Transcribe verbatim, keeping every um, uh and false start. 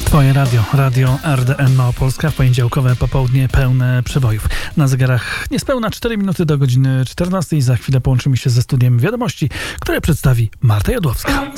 Twoje radio, radio R D N Małopolska w poniedziałkowe popołudnie pełne przebojów. Na zegarach niespełna cztery minuty do godziny czternastej. Za chwilę połączymy się ze studiem wiadomości, które przedstawi Marta Jodłowska.